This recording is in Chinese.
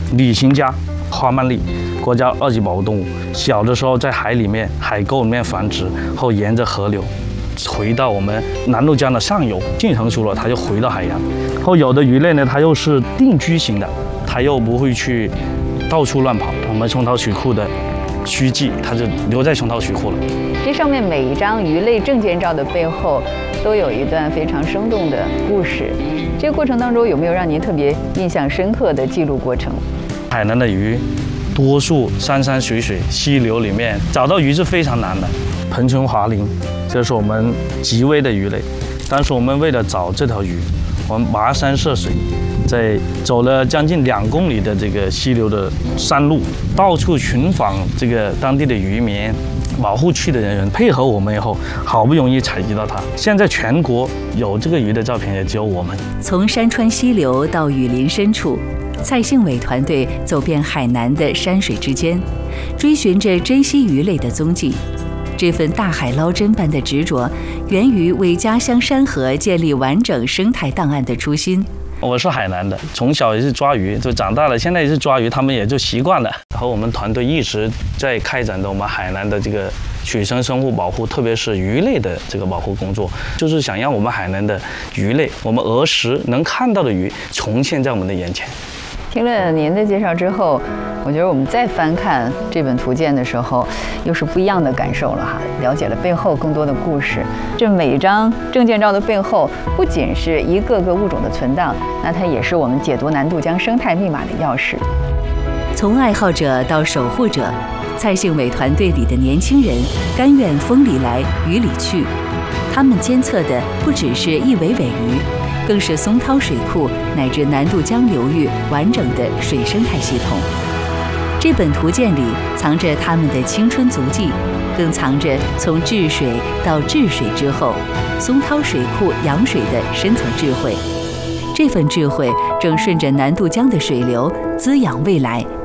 旅行家花鳗鲡，国家2级保护动物。小的时候在海里面、海沟里面繁殖，后沿着河流回到我们南渡江的上游，性成熟了，它就回到海洋。后有的鱼类呢，它又是定居型的，它又不会去到处乱跑。我们松涛水库的须鲫，它就留在松涛水库了。 这上面每一张鱼类证件照的背后，都有一段非常生动的故事。这个过程当中，有没有让您特别印象深刻的记录过程？ 海南的鱼，多数山山水水、溪流里面找到鱼是非常难的。盆唇华鳞，这是我们极危的鱼类。当时我们为了找这条鱼，我们跋山涉水，在走了将近2公里的这个溪流的山路，到处寻访这个当地的渔民、保护区的人员，配合我们以后，好不容易采集到它。现在全国有这个鱼的照片也只有我们。 从山川溪流到雨林深处，蔡幸伟团队走遍海南的山水之间，追寻着珍稀鱼类的踪迹。这份大海捞针般的执着，源于为家乡山河建立完整生态档案的初心。 我是海南的，从小也是抓鱼，就长大了，现在也是抓鱼，他们也就习惯了。然后我们团队一直在开展着我们海南的这个水生生物保护，特别是鱼类的这个保护工作，就是想让我们海南的鱼类，我们儿时能看到的鱼，重现在我们的眼前。 听了您的介绍之后，我觉得我们再翻看这本图鉴的时候，又是不一样的感受了哈，了解了背后更多的故事。这每一张证件照的背后，不仅是一个个物种的存档，那它也是我们解读南渡江生态密码的钥匙。 从爱好者到守护者，蔡幸伟团队里的年轻人甘愿风里来雨里去，他们监测的不只是一尾尾鱼，更是松涛水库乃至南渡江流域完整的水生态系统。这本图鉴里藏着他们的青春足迹，更藏着从治水到治水之后，松涛水库养水的深层智慧。这份智慧正顺着南渡江的水流滋养未来，